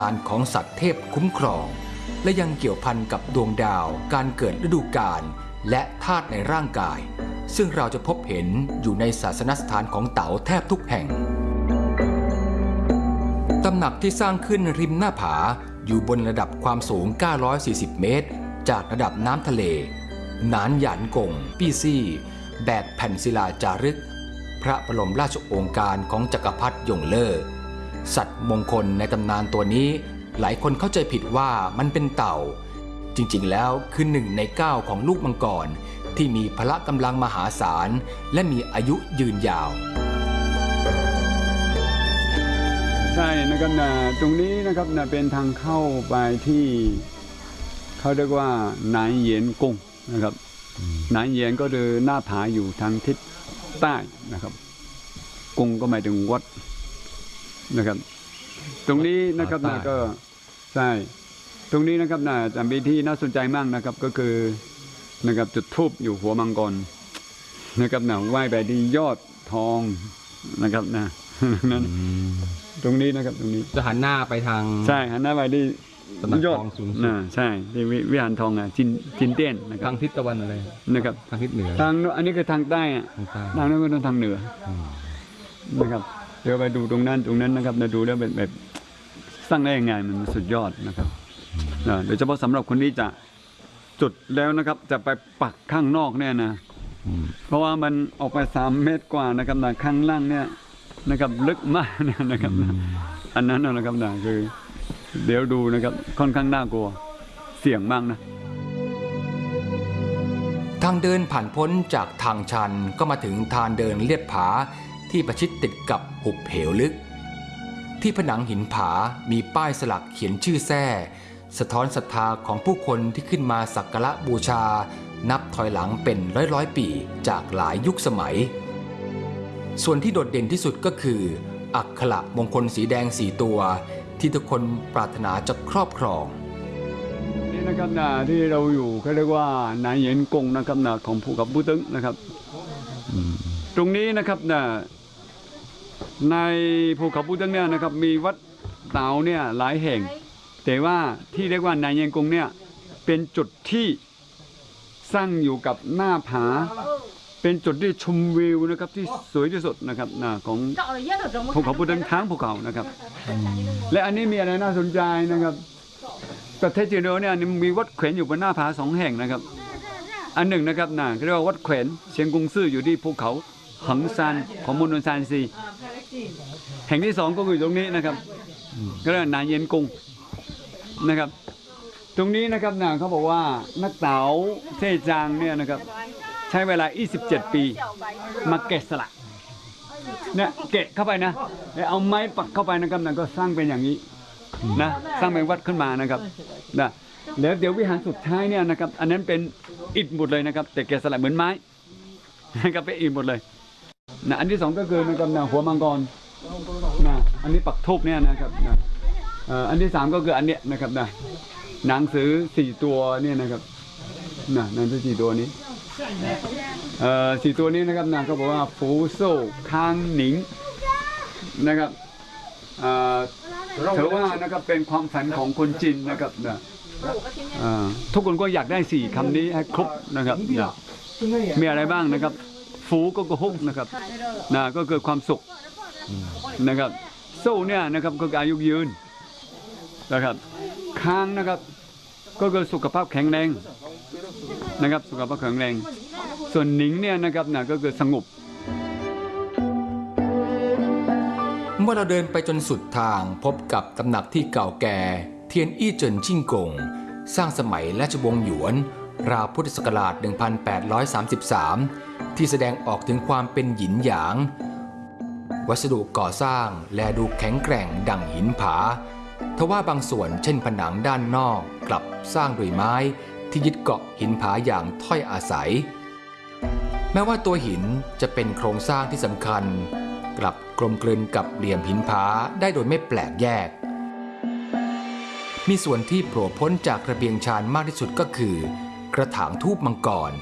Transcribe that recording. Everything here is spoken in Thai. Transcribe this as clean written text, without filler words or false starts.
านของสัตว์เทพคุ้มครองและยังเกี่ยวพันกับดวงดาวการเกิดฤดูกาลและธาตุในร่างกายซึ่งเราจะพบเห็นอยู่ในศาสนสถานของเต๋าแทบทุกแห่งตำหนักที่สร้างขึ้นริมหน้าผาอยู่บนระดับความสูง940 เมตรจากระดับน้ำทะเลหนานหยานกงปี้ซี่แบกแผ่นศิลาจารึกพระบรมราชโองการของจักรพรรดิหยงเล่อสัตว์มงคลในตำนานตัวนี้หลายคนเข้าใจผิดว่ามันเป็นเต่าจริงๆแล้วคือ1 ใน 9ของลูกมังกรที่มีพละกำลังมหาศาลและมีอายุยืนยาวใช่นะครับนะตรงนี้นะครับนะเป็นทางเข้าไปที่เขาเรียกว่าหนานเหยียนกงนะครับหนานเหยียนก็คือหน้าผาอยู่ทางทิศใต้นะครับกงก็หมายถึงวัดนะครับตรงนี้นะครับนะก็ใช่ตรงนี้นะครับนะจะมีที่น่าสนใจมากนะครับก็คือนะครับจุดธูปอยู่หัวมังกรนะครับนะไหว้ไปที่ยอดทองนะครับนะนั้นตรงนี้นะครับตรงนี้จะหันหน้าไปทางใช่หันหน้าไปที่ยอดทองสูงสุดใช่ที่วิหารทองจินเตี้ยนนะครับทางทิศตะวันอะไรนะครับทางทิศเหนือทางอันนี้คือทางใต้ทางนั้นก็ต้องทางเหนือนะครับเดี๋ยวไปดูตรงนั้นนะครับเราดูแล้วแบบสร้างได้ยังไงมันสุดยอดนะครับโดยเฉพาะสำหรับคนที่จะจุดแล้วนะครับจะไปปักข้างนอกเนี่ยนะเพราะว่ามันออกไป3 เมตรกว่านะครับนะข้างล่างเนี่ยนะครับลึกมากเนี่ยนะครับอันนั้นนะครับนะคือเดี๋ยวดูนะครับค่อนข้างน่ากลัวเสี่ยงมากนะทางเดินผ่านพ้นจากทางชันก็มาถึงทางเดินเลียดผาที่ประชิดติดกับหุบเหวลึกที่ผนังหินผามีป้ายสลักเขียนชื่อแท้สะท้อนศรัทธาของผู้คนที่ขึ้นมาสักการะบูชานับถอยหลังเป็นร้อยปีจากหลายยุคสมัยส่วนที่โดดเด่นที่สุดก็คืออักขระมงคลสีแดง4 ตัวที่ทุกคนปรารถนาจะครอบครองนี่นะครับนะที่เราอยู่เขาเรียกว่าหนานเหยียนกงนะครับนะของภูเขาปูตึงนะครับตรงนี้นะครับนะในภูเขาปูตึงเนี่ยนะครับมีวัดเต๋าเนี่ยหลายแห่งแต่ว่าที่เรียกว่าหนานเหยียนกงเนี่ยเป็นจุดที่สร้างอยู่กับหน้าผาเป็นจุดที่ชมวิวนะครับที่สวยที่สุดนะครับของภูเขาปูตึงทั้งภูเขานะครับและอันนี้มีอะไรน่าสนใจนะครับประเทศจีนเนี่ยมีวัดแขวนอยู่บนหน้าผา2 แห่งนะครับอันหนึ่งนะครับเรียกว่าวัดแขวนเชียงกงซื่ออยู่ที่ภูเขาหังซานของมณฑลซานซีแห่งที่2ก็อยู่ตรงนี้นะครับก็เรียกหนานเหยียนกงนะครับตรงนี้นะครับเขาบอกว่านักเต๋าเท่จางเนี่ยนะครับใช้เวลา27 ปีมาแกะสลักเนี่ยแกะเข้าไปนะเอาไม้ปักเข้าไปนะครับก็สร้างเป็นอย่างนี้นะสร้างเป็นวัดขึ้นมานะครับนะแล้วเดี๋ยววิหารสุดท้ายเนี่ยนะครับอันนั้นเป็นอิฐหมดเลยนะครับแต่แกะสลักเหมือนไม้นะครับเป็นอิฐหมดเลยนะอันที่2ก็คือนะครับหัวมังกรนะอันนี้ปักทูบเนี่ยนะครับนะอันที่3ก็คืออันเนี้ยนะครับนะหนังสือ4 ตัวเนี่ยนะครับนะหนังสือ4 ตัวนี้4 ตัวนี้นะครับเขาบอกว่าฟูโซ่ค้างหนิงนะครับถือว่านะครับเป็นความฝันของคนจีนนะครับทุกคนก็อยากได้4 คำนี้ให้ครบนะครับมีอะไรบ้างนะครับฟูก็ฮกนะครับก็คือความสุขนะครับโซ่เนี่ยนะครับก็อายุยืนนะครับค้างนะครับก็คือสุขภาพแข็งแรงนะครับสุขภาพแข็งแรงส่วนหนิงเนี่ยนะครับก็คือสงบเมื่อเราเดินไปจนสุดทางพบกับตำหนักที่เก่าแก่เทียนอี้เจินชิ่งกงสร้างสมัยราชวงศ์หยวนราวพุทธศักราช 1833 ที่แสดงออกถึงความเป็นหยินหยางวัสดุก่อสร้างแลดูแข็งแกร่งดั่งหินผาทว่าบางส่วนเช่นผนังด้านนอกกลับสร้างด้วยไม้ที่ยึดเกาะหินผาอย่างถ้อยอาศัยแม้ว่าตัวหินจะเป็นโครงสร้างที่สำคัญกลับกลมกลืนกับเหลี่ยมหินผาได้โดยไม่แปลกแยกมีส่วนที่โผล่พ้นจากระเบียงชานมากที่สุดก็คือกระถางทูบมังกร